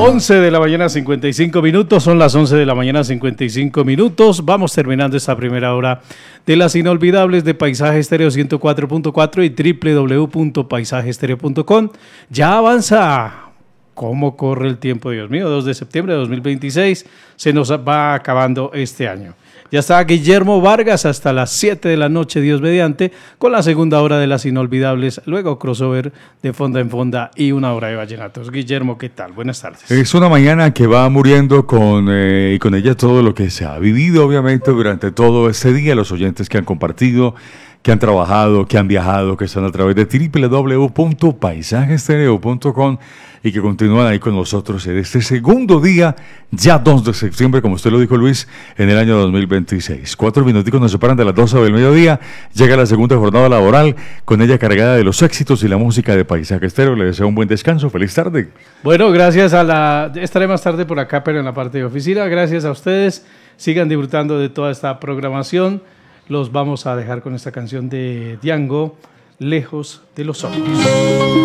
11 de la mañana 55 minutos, son las 11 de la mañana 55 minutos. Vamos terminando esta primera hora de las inolvidables de Paisaje Estéreo 104.4 y www.paisajeestereo.com. Ya avanza. ¿Cómo corre el tiempo, Dios mío? 2 de septiembre de 2026, se nos va acabando este año. Ya está Guillermo Vargas hasta las 7 de la noche, Dios mediante, con la segunda hora de las inolvidables, luego crossover de Fonda en Fonda y una hora de vallenatos. Guillermo, ¿qué tal? Buenas tardes. Es una mañana que va muriendo y con ella todo lo que se ha vivido, obviamente, durante todo este día, los oyentes que han compartido, que han trabajado, que han viajado, que están a través de www.paisajeestereo.com y que continúan ahí con nosotros en este segundo día, ya 2 de septiembre, como usted lo dijo, Luis, en el año 2026. 4 minuticos nos separan de las 12 del mediodía, llega la segunda jornada laboral, con ella cargada de los éxitos y la música de Paisaje Estéreo. Le deseo un buen descanso, feliz tarde. Bueno, gracias estaré más tarde por acá, pero en la parte de oficina. Gracias a ustedes, sigan disfrutando de toda esta programación. Los vamos a dejar con esta canción de Django, Lejos de los Ojos.